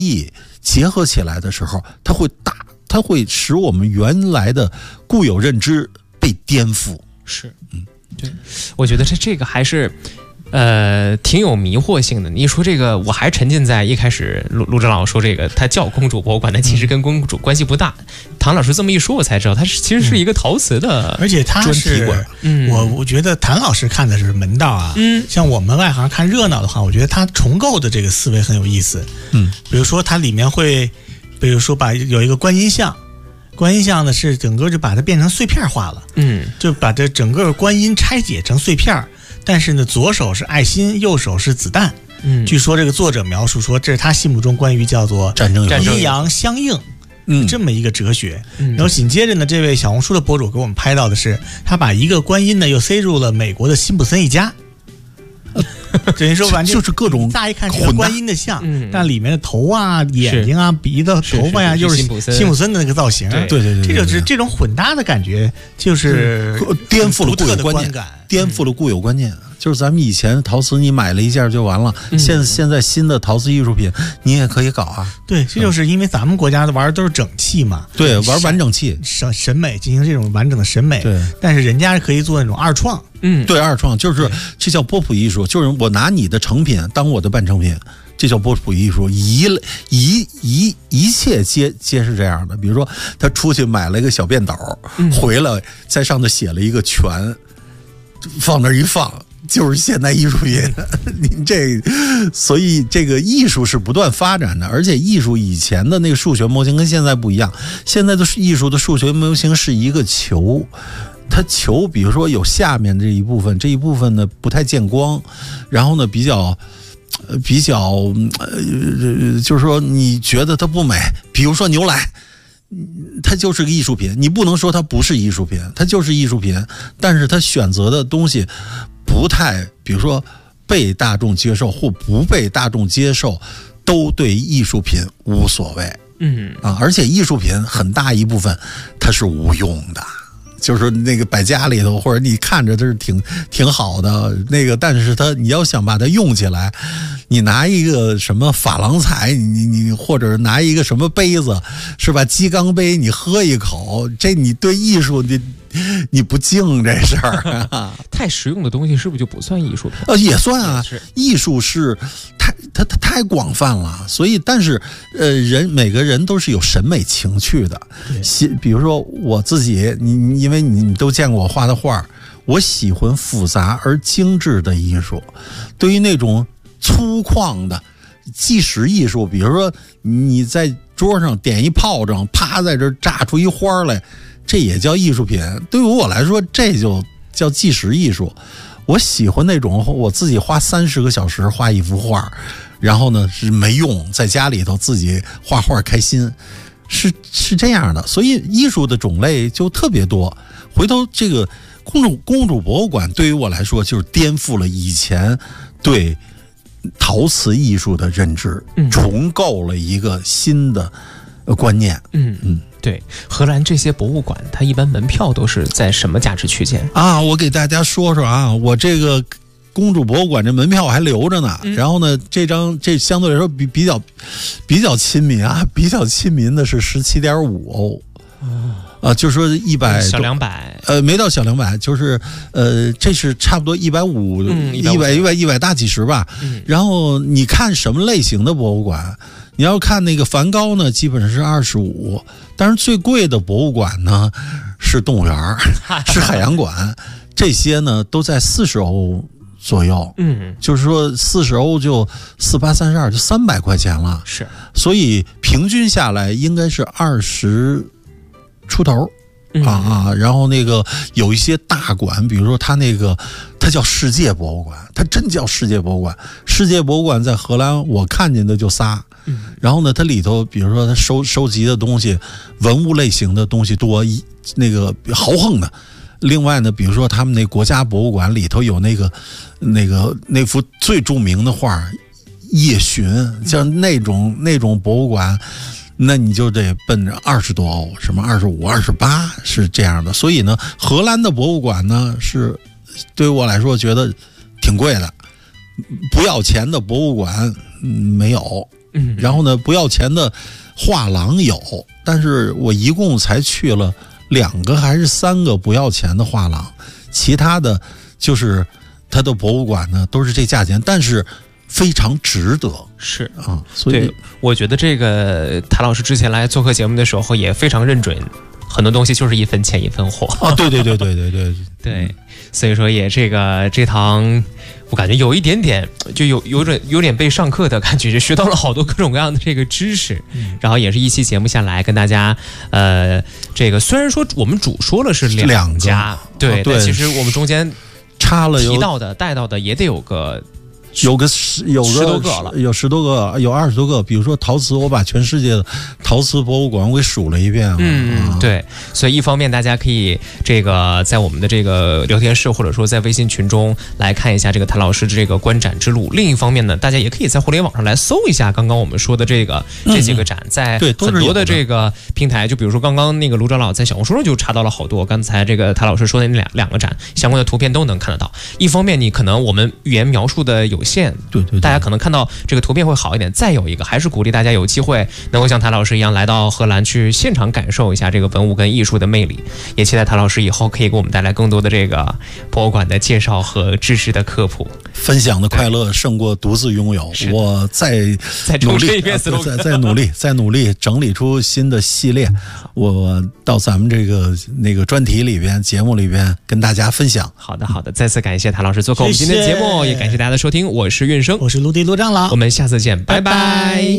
艺结合起来的时候，它会使我们原来的固有认知被颠覆。 是，对，我觉得这个还是挺有迷惑性的。你说这个，我还沉浸在一开始陆正老说这个，它叫公主博物馆，但其实跟公主关系不大。唐老师这么一说，我才知道它其实是一个陶瓷的， 而且它是我觉得谭老师看的是门道啊。像我们外行看热闹的话，我觉得他重构的这个思维很有意思。比如说它里面会，比如说有一个观音像。观音像呢是整个就把它变成碎片化了，就把这整个观音拆解成碎片，但是呢左手是爱心，右手是子弹。据说这个作者描述说，这是他心目中关于叫做战争阴阳相应这么一个哲学。然后紧接着呢，这位小红书的博主给我们拍到的是，他把一个观音呢又塞入了美国的辛普森一家。等于说完全就是各种乍一看是个观音的像，但里面的头啊、眼睛啊、鼻子、头发呀，又是辛普森的那个造型。 对， 这就是这种混搭的感觉，就是颠覆了固有观念，颠覆了固有观念。就是咱们以前陶瓷，你买了一件就完了。现在新的陶瓷艺术品，你也可以搞啊。 对，这就是因为咱们国家的玩的都是整器嘛。 对，玩完整器， 审美进行这种完整的审美。 对， 但是人家可以做那种二创。 对，二创就是这叫波普艺术，就是我拿你的成品当我的半成品，这叫波普艺术。一切皆是这样的。比如说，他出去买了一个小便斗，回来在上头写了一个全，放那儿一放。就是现代艺术品，所以这个艺术是不断发展的，而且艺术以前的那个数学模型跟现在不一样，现在的艺术的数学模型是一个球，它球比如说有下面这一部分，这一部分呢不太见光，然后呢比较就是说你觉得它不美，比如说牛奶。它就是个艺术品，你不能说它不是艺术品，它就是艺术品，但是它选择的东西不太，比如说被大众接受或不被大众接受，都对艺术品无所谓。而且艺术品很大一部分它是无用的，就是那个摆家里头，或者你看着它是挺好的那个，但是你要想把它用起来，你拿一个什么珐琅彩，你或者拿一个什么杯子，是吧？鸡缸杯，你喝一口，这你对艺术你不敬这事儿啊。 太实用的东西是不是就不算艺术品？ 也算啊，艺术是它太广泛了，所以但是每个人都是有审美情趣的。比如说我自己，因为你都见过我画的画，我喜欢复杂而精致的艺术。对于那种粗犷的纪实艺术，比如说你在桌上点一炮仗，啪在这炸出一花来，这也叫艺术品。对于我来说，这就叫纪实艺术。我喜欢那种我自己花30个小时画一幅画，然后呢是没用，在家里头自己画画开心，是这样的。所以艺术的种类就特别多。回头这个公主博物馆对于我来说就是颠覆了以前对陶瓷艺术的认知，重构了一个新的观念。 对，荷兰这些博物馆，它一般门票都是在什么价值区间啊？我给大家说说啊，我这个公主博物馆这门票我还留着呢。然后呢，这相对来说比较亲民啊，比较亲民的是17.5欧。就是说100 小200， 没到小200，就是这是差不多150，100大几十吧。然后你看什么类型的博物馆？你要看那个梵高呢，基本上是25，但是最贵的博物馆呢是动物园，是海洋馆，这些呢都在40欧左右。就是说40欧就4832，就300块钱了。 是， 所以平均下来应该是20出头。然后那个有一些大馆，比如说它叫世界博物馆，它真叫世界博物馆。世界博物馆在荷兰我看见的就仨。然后呢，它里头比如说它收集的东西，文物类型的东西多，那个豪横的。另外呢，比如说他们那国家博物馆里头有那幅最著名的画《夜巡》，像那种博物馆，那你就得奔着20多欧，什么25、28是这样的。所以呢，荷兰的博物馆呢是对于我来说觉得挺贵的，不要钱的博物馆没有。 然后呢，不要钱的画廊有，但是我一共才去了2个还是3个不要钱的画廊，其他的就是它的博物馆呢都是这价钱，但是非常值得。 是啊，所以我觉得这个谭老师之前来做客节目的时候也非常认准，很多东西就是1分钱1分货啊，对， 所以说也这堂我感觉有一点点就有点被上课的感觉，就学到了好多各种各样的这个知识，然后也是一期节目下来跟大家这个虽然说我们主说了是2家，对，但其实我们中间插了提到的带到的也得有个 10多个了，有10多个，有20多个。比如说陶瓷，我把全世界的陶瓷博物馆我给数了一遍。 对。所以一方面大家可以这个在我们的这个聊天室或者说在微信群中来看一下这个谭老师的这个观展之路。另一方面呢，大家也可以在互联网上来搜一下刚刚我们说的这几个展，在很多的这个平台，就比如说刚刚那个卢长老在小红书上就查到了好多。刚才这个谭老师说的那两个展相关的图片都能看得到。一方面你可能我们语言描述的有限， 对， 大家可能看到这个图片会好一点。再有一个，还是鼓励大家有机会能够像谭老师一样来到荷兰去现场感受一下这个文物跟艺术的魅力。也期待谭老师以后可以给我们带来更多的这个博物馆的介绍和知识的科普。 分享的快乐胜过独自拥有。我再努力一遍，再努力整理出新的系列，我到咱们这个那个专题里边、节目里边跟大家分享。 好的，再次感谢谭老师做客我们今天的节目，也感谢大家的收听。我是运生， 我是陆长老， 我们下次见，拜拜。